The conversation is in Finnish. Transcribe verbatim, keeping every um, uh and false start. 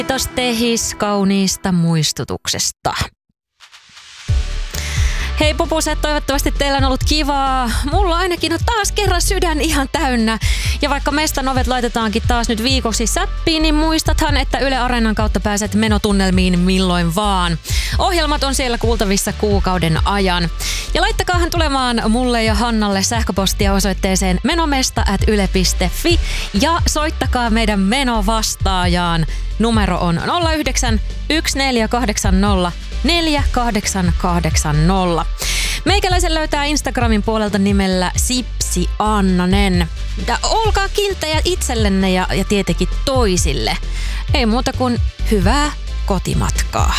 Kiitos Tehis kauniista muistutuksesta. Hei pupuset, toivottavasti teillä on ollut kivaa. Mulla ainakin on taas kerran sydän ihan täynnä. Ja vaikka Mestan ovet laitetaankin taas nyt viikoksi säppiin, niin muistathan, että Yle Areenan kautta pääset menotunnelmiin milloin vaan. Ohjelmat on siellä kuultavissa kuukauden ajan. Ja laittakahan tulemaan mulle ja Hannalle sähköpostia osoitteeseen menomesta at yle piste fi ja soittakaa meidän menovastaajaan. Numero on nolla yhdeksän yksi neljä kahdeksan nolla neljä kahdeksan kahdeksan nolla. Meikäläisen löytää Instagramin puolelta nimellä Sipsi Annanen. Ja olkaa kilttejä itsellenne ja, ja tietenkin toisille. Ei muuta kuin hyvää kotimatkaa.